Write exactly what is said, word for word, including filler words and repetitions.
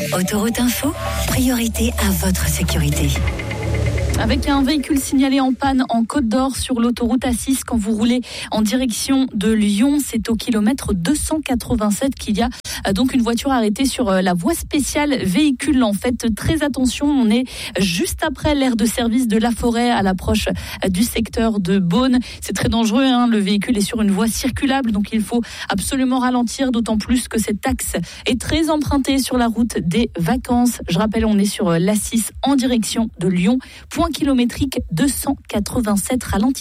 Autoroute Info, priorité à votre sécurité. Avec un véhicule signalé en panne en Côte d'Or sur l'autoroute A six quand vous roulez en direction de Lyon, c'est au kilomètre deux cent quatre-vingt-sept qu'il y a donc une voiture arrêtée sur la voie spéciale véhicule. En fait, très attention, on est juste après l'aire de service de La Forêt à l'approche du secteur de Beaune. C'est très dangereux, hein, le véhicule est sur une voie circulable, donc il faut absolument ralentir, d'autant plus que cet axe est très emprunté sur la route des vacances. Je rappelle, on est sur l'A six en direction de Lyon. Point kilométrique deux cent quatre-vingt-sept ralenti.